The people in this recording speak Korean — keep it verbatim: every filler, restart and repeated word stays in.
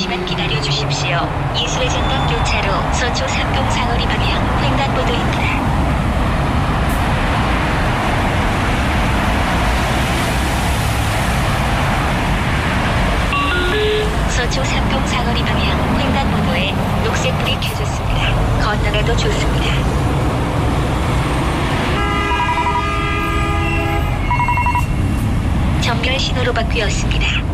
잠시만 기다려 주십시오. 이슬의 전방 교차로 서초 삼동 사거리 방향 횡단보도입니다. 서초 삼동 사거리 방향 횡단보도에 녹색불이 켜졌습니다. 건너가도 좋습니다. 정결 신호로 바뀌었습니다.